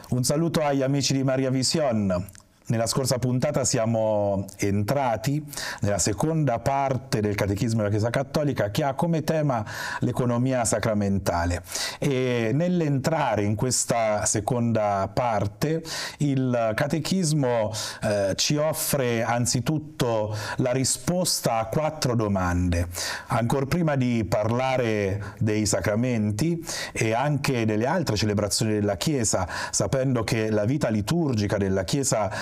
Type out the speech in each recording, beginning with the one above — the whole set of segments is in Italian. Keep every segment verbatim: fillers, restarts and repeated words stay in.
Un saluto agli amici di Maria Vision. Nella scorsa puntata siamo entrati nella seconda parte del Catechismo della Chiesa Cattolica, che ha come tema l'economia sacramentale, e nell'entrare in questa seconda parte il Catechismo eh, ci offre anzitutto la risposta a quattro domande. Ancor prima di parlare dei sacramenti e anche delle altre celebrazioni della Chiesa, sapendo che la vita liturgica della Chiesa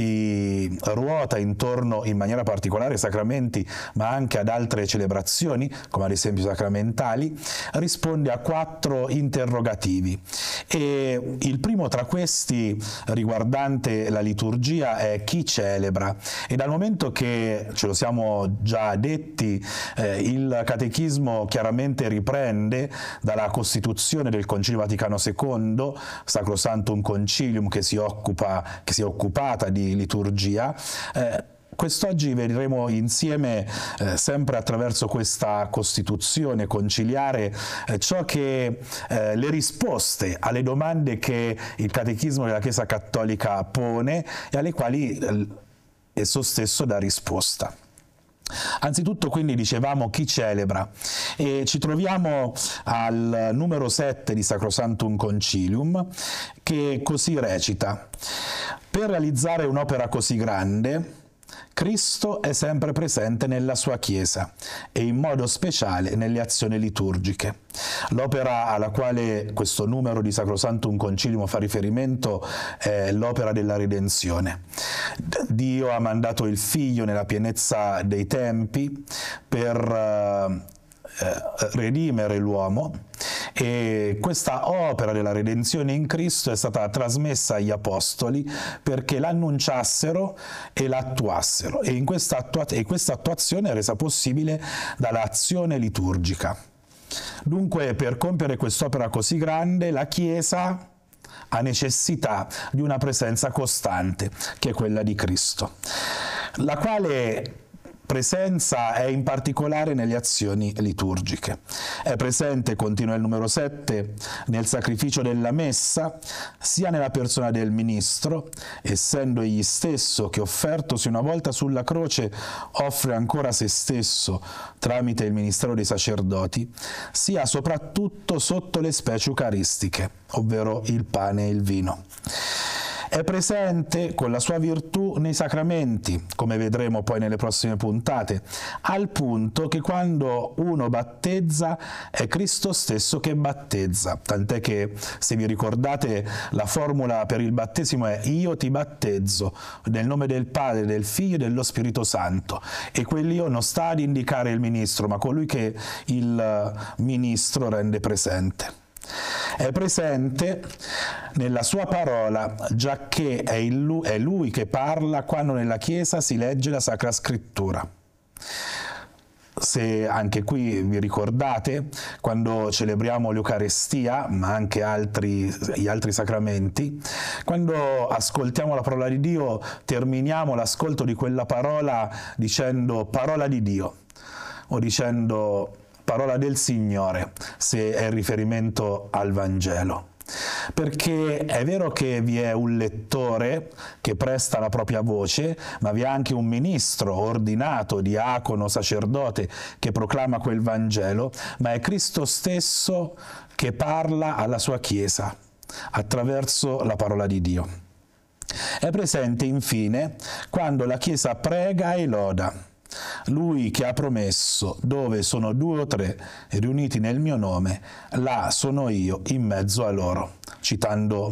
si ruota intorno in maniera particolare ai sacramenti, ma anche ad altre celebrazioni, come ad esempio sacramentali, risponde a quattro interrogativi. E il primo tra questi, riguardante la liturgia, è chi celebra. E dal momento che, ce lo siamo già detti, eh, il Catechismo chiaramente riprende dalla Costituzione del Concilio Vaticano secondo, Sacrosanctum Concilium, che si occupa, che si è occupata di liturgia, eh, quest'oggi vedremo insieme, eh, sempre attraverso questa Costituzione conciliare, eh, ciò che eh, le risposte alle domande che il Catechismo della Chiesa Cattolica pone e alle quali eh, esso stesso dà risposta. Anzitutto, quindi, dicevamo chi celebra, e ci troviamo al numero sette di Sacrosanctum Concilium, che così recita: per realizzare un'opera così grande, Cristo è sempre presente nella sua Chiesa e in modo speciale nelle azioni liturgiche. L'opera alla quale questo numero di Sacrosanctum Concilium fa riferimento è l'opera della redenzione. Dio ha mandato il Figlio nella pienezza dei tempi per eh, redimere l'uomo, e questa opera della redenzione in Cristo è stata trasmessa agli Apostoli perché l'annunciassero e l'attuassero, e in questa, attua e questa attuazione è resa possibile dall'azione liturgica. Dunque, per compiere quest'opera così grande, la Chiesa ha necessità di una presenza costante, che è quella di Cristo, la quale presenza è in particolare nelle azioni liturgiche. È presente, continua il numero sette, nel sacrificio della messa, sia nella persona del ministro, essendo egli stesso che, offertosi una volta sulla croce, offre ancora se stesso tramite il ministero dei sacerdoti, sia soprattutto sotto le specie eucaristiche, ovvero il pane e il vino. È presente con la sua virtù nei sacramenti, come vedremo poi nelle prossime puntate, al punto che quando uno battezza è Cristo stesso che battezza, tant'è che, se vi ricordate, la formula per il battesimo è: io ti battezzo nel nome del Padre, del Figlio e dello Spirito Santo, e quell'io non sta ad indicare il ministro, ma colui che il ministro rende presente. È presente nella sua parola, giacché è, lui, è lui che parla quando nella Chiesa si legge la Sacra Scrittura. Se anche qui vi ricordate, quando celebriamo l'Eucarestia, ma anche altri, gli altri sacramenti, quando ascoltiamo la parola di Dio, terminiamo l'ascolto di quella parola dicendo parola di Dio, o dicendo parola del Signore, se è riferimento al Vangelo. Perché è vero che vi è un lettore che presta la propria voce, ma vi è anche un ministro ordinato, diacono, sacerdote, che proclama quel Vangelo, ma è Cristo stesso che parla alla sua Chiesa attraverso la parola di Dio. È presente, infine, quando la Chiesa prega e loda. Lui che ha promesso: dove sono due o tre riuniti nel mio nome, là sono io in mezzo a loro, citando